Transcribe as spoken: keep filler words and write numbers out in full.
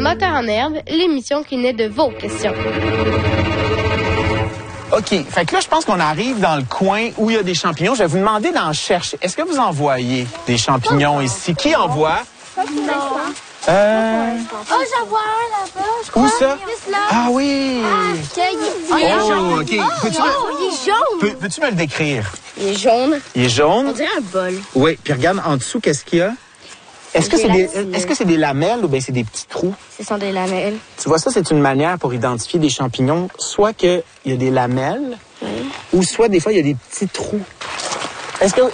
Moteur en herbe, l'émission qui naît de vos questions. OK. Fait que là, je pense qu'on arrive dans le coin où il y a des champignons. Je vais vous demander d'en chercher. Est-ce que vous en voyez des champignons ici? Qui en voit? Non. Euh... Oh, j'en vois un là-bas. Je crois. Où ça? Juste là. Ah oui! Ah, il est Oh, jaune. OK. Peux-tu Oh, il est jaune. peux, peux-tu me le décrire? Il est jaune. Il est jaune? On dirait un bol. Oui. Puis regarde en dessous, qu'est-ce qu'il y a? Est-ce que c'est des, est-ce que c'est des lamelles ou bien c'est des petits trous? Ce sont des lamelles. Tu vois, ça, c'est une manière pour identifier des champignons. Soit qu'il y a des lamelles, Oui. ou soit, des fois, il y a des petits trous. Est-ce que,